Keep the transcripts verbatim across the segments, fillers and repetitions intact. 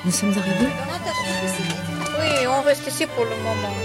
Nous sommes arrivés. Oui, on reste ici pour le moment.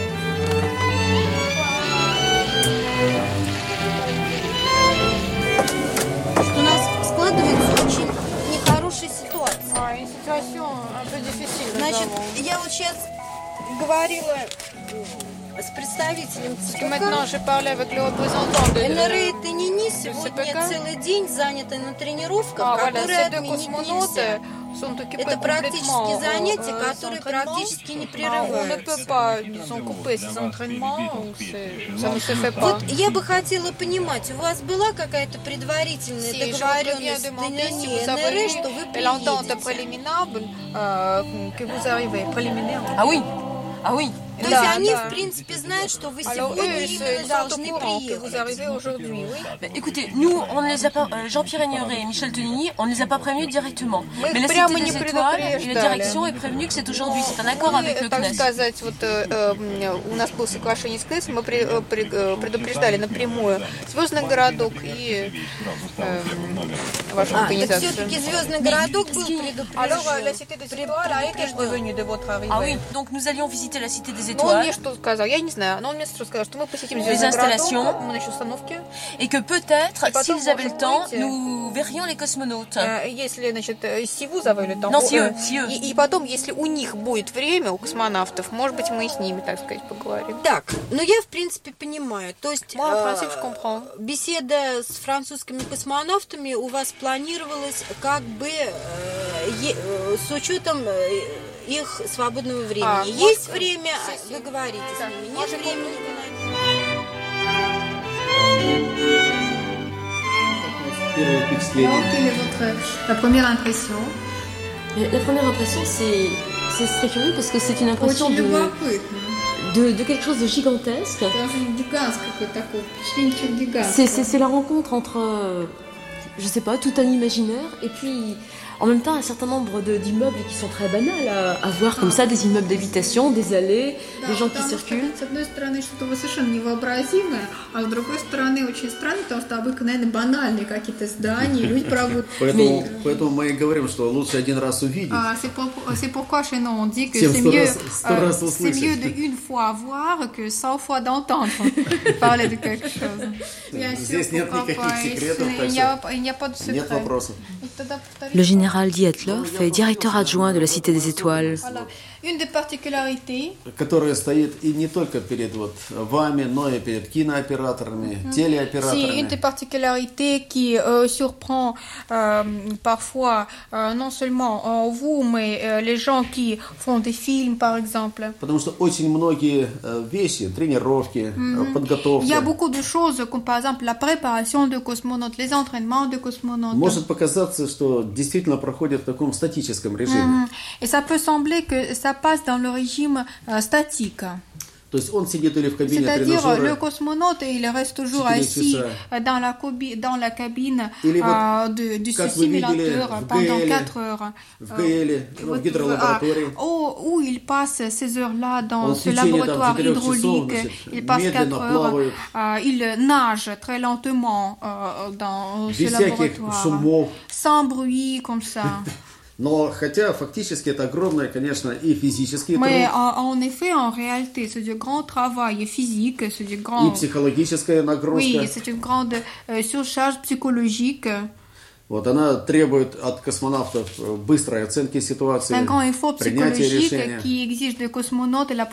У нас складывается очень нехорошая ситуация. Ah, une situation un peu difficile. Значит, я вот сейчас говорила с представителем Parce que maintenant, ЦПК. je parlais avec le représentant de... НРИ Тенини сегодня ЦПК. целый день заняты на тренировках, Ah, voilà, которые ces deux отменить cosmonautes нельзя. sont occupés Это complètement практически занятия, euh, которые s'entraînement. практически не Ah, on ne peut прерываются. pas, disons, couper ces entraînements, ou c'est- ça ne se fait pas. Вот я бы хотела понимать, у вас была какая-то предварительная Si je voudrais bien договоренность с demander si Тенини и vous avez НРИ, eu что вы l'entente приедете? préliminaire, euh, que vous arrivez, préliminaire. Ah oui, ah oui. То есть Да, они, да. в принципе, знают, что вы Alors eux, сегодня ils именно sont должны au courant que vous приехать. arrivez aujourd'hui, oui. Bah, écoutez, nous, on ne les a pas, euh, Jean-Pierre Aigneret et Michel Tenigny, on ne les a pas prévenus directement. Мы Mais la прямо Cité не des Étoiles et la предупреждали. direction est prévenue que c'est aujourd'hui. C'est un accord Мы, avec le так C N E S. сказать, вот э, э, у нас было соглашение с КНЕС, мы при- э, при- э, предупреждали напрямую Звездный городок и э, вашу А, так организацию. все-таки Звездный городок был Alors, euh, la предупрежден. cité des étoiles a été prévenue de votre arrivée. Ah oui, donc nous allions visiter la Cité des Но он мне Étoiles что сказал? Я не знаю. Но он мне что сказал, что мы посетим Les Звездный installations. городок, мы начнем установки. et que peut-être, Et потом, s'ils avaient le может temps, быть, nous verrions les cosmonautes. Э, Если, значит, э, si vous avez le temps. Non, si э, eux, si eux. И, и потом, если у них будет время, у космонавтов, может быть, мы и с ними, так сказать, поговорим. Так, ну я в принципе понимаю. То есть Moi, en э, principe, je comprends. беседа с французскими космонавтами у вас планировалась как бы э, е- э, с учетом э, их свободного времени. А, Есть может, время, си- си. вы говорите с Да. ними. Нет Может, времени, он- вы на- Первое впечатление. Alors, quelle est votre, la première impression? La première impression, c'est c'est très curieux parce que c'est une impression Очень de, любопытно. de, de quelque chose de gigantesque. Даже гигантское какое-то такое впечатление, что гигантское. C'est c'est- c'est la rencontre entre, euh, je sais pas, tout un imaginaire et puis en même temps un certain nombre de- d'immeubles qui sont très banals à, à voir comme ça, des immeubles d'habitation, des allées, Да, des gens qui потому что, circulent. с одной стороны, что-то совершенно невообразимое, а с другой стороны, очень странно, потому что обыкновенно банальные какие-то здания, люди проводят. Поэтому, поэтому мы и говорим, что лучше один раз увидеть. Ah, c'est pour- c'est pourquoi chez nous on dit que Всем c'est сто mieux, раз- сто euh, раз c'est услышать. mieux de une fois voir que cent fois d'entendre parler de quelque chose. Bien sûr, Здесь нет pourquoi никаких pas, секретов, il так n'y a, что il n'y a pas de secret. нет вопросов. Et тогда повторите. Le général Dietloff est directeur adjoint de la Cité des Étoiles. Voilà. Une des particularités, Которая стоит и не только перед вот вами, но и перед кинооператорами, si une телеоператорами. des particularités qui euh, surprend euh, parfois euh, non seulement euh, vous, mais euh, les gens qui font des films, par exemple. Потому что очень многие э, вещи, тренировки, э, подготовка, Il y a beaucoup de choses, comme par exemple la préparation de cosmonautes, les entraînements de cosmonautes. может показаться, что действительно проходит в таком статическом режиме. Mhm. Et ça peut sembler que ça passe dans le régime euh, statique. То есть он сидит или в кабине C'est-à-dire, le тренажера, cosmonaute, il reste toujours четыре assis часа. euh, dans la, cobi- dans la cabine Или вот, euh, de, du как вы видели simulateur в pendant ГЭЛе, quatre heures. в ГЭЛе, Euh, в вот, гидролаборатории. ah, où, où il passe ces heures-là dans Он в ce течение, там, laboratoire четырех часов, hydraulique, значит, il passe медленно quatre heures, плавают. euh, il nage très lentement euh, dans ce Без всяких laboratoire, шумов. sans bruit comme ça. Но хотя фактически это огромное, конечно, и физический Mais труд, en, en effet, en réalité, c'est du grand travail physique, c'est du grand... и психологическая нагрузка. Oui, c'est une grande euh, surcharge psychologique. Вот она требует от космонавтов быстрой оценки ситуации, Un grand effort принятия psychologique решения. qui exige des cosmonautes la